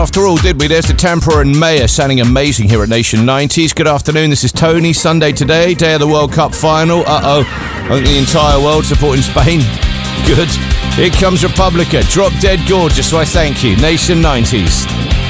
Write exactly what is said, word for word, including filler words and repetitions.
After all, did we? There's the Tempera and Mayer sounding amazing here at Nation nineties. Good afternoon, this is Tony. Sunday today, day of the World Cup final. Uh-oh, I think the entire world supporting Spain. Good. Here comes Republica. Drop Dead Gorgeous, so I thank you. Nation nineties.